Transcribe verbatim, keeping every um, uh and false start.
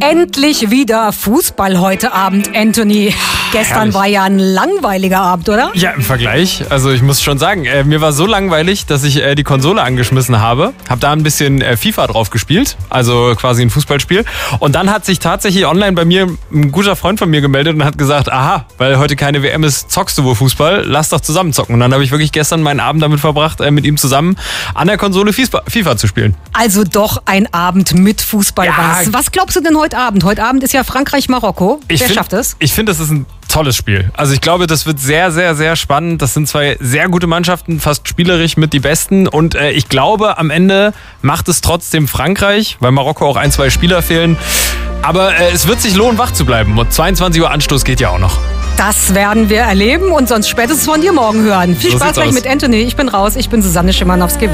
Endlich wieder Fußball heute Abend, Anthony. Gestern Herrlich. war ja ein langweiliger Abend, oder? Ja, im Vergleich. Also ich muss schon sagen, äh, mir war so langweilig, dass ich äh, die Konsole angeschmissen habe. Hab da ein bisschen äh, FIFA drauf gespielt, also quasi ein Fußballspiel. Und dann hat sich tatsächlich online bei mir ein guter Freund von mir gemeldet und hat gesagt, aha, weil heute keine W M ist, zockst du wohl Fußball, lass doch zusammen zocken. Und dann habe ich wirklich gestern meinen Abend damit verbracht, äh, mit ihm zusammen an der Konsole FIFA zu spielen. Also doch ein Abend mit Fußball. Ja. Was. Was glaubst du denn heute Abend? Heute Abend ist ja Frankreich-Marokko. Wer find, schafft es? Ich finde, das ist ein tolles Spiel. Also ich glaube, das wird sehr, sehr, sehr spannend. Das sind zwei sehr gute Mannschaften, fast spielerisch mit die besten. Und äh, ich glaube, am Ende macht es trotzdem Frankreich, weil Marokko auch ein, zwei Spieler fehlen. Aber äh, es wird sich lohnen, wach zu bleiben. Und zweiundzwanzig Uhr Anstoß geht ja auch noch. Das werden wir erleben und sonst spätestens von dir morgen hören. Viel So Spaß sieht's gleich aus. mit Anthony. Ich bin raus. Ich bin Susanne Schimanowski.